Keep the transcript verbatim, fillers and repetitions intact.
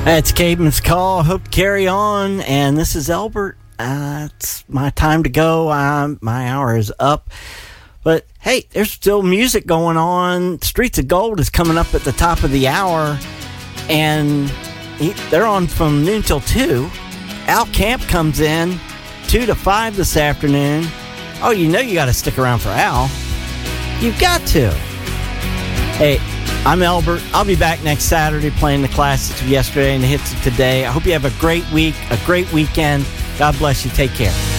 It's Caveman's Call. Hope to carry on. And this is Albert. Uh, it's my time to go. Um, my hour is up. But hey, there's still music going on. Streets of Gold is coming up at the top of the hour. And he, they're on from noon till two. Al Camp comes in two to five this afternoon. Oh, you know you got to stick around for Al. You've got to. Hey, I'm Albert. I'll be back next Saturday playing the classics of yesterday and the hits of today. I hope you have a great week, a great weekend. God bless you. Take care.